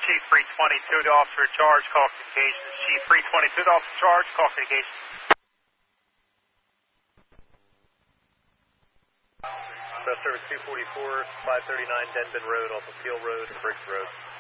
Chief 322 to officer in charge, call communications. Chief 322 to officer in charge, call communications. Service 244, 539 Denbin Road, off of Peel Road and Briggs Road.